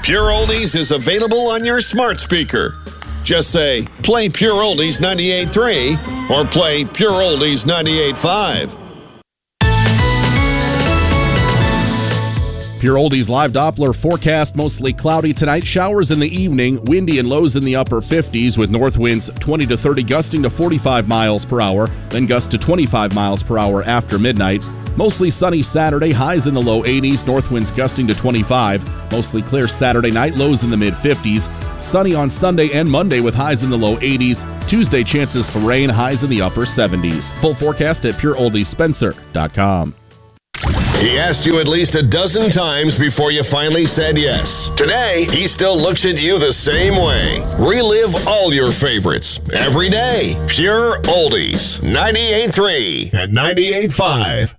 Pure Oldies is available on your smart speaker. Just say, play Pure Oldies 98.3 or play Pure Oldies 98.5. Pure Oldies live Doppler forecast, mostly cloudy tonight. Showers in the evening, windy and lows in the upper 50s with north winds 20 to 30 gusting to 45 miles per hour, then gust to 25 miles per hour after midnight. Mostly sunny Saturday, highs in the low 80s, north winds gusting to 25. Mostly clear Saturday night, lows in the mid 50s. Sunny on Sunday and Monday with highs in the low 80s. Tuesday, chances for rain, highs in the upper 70s. Full forecast at pureoldiespencer.com. He asked you at least a dozen times before you finally said yes. Today, he still looks at you the same way. Relive all your favorites every day. Pure Oldies, 98.3 and 98.5.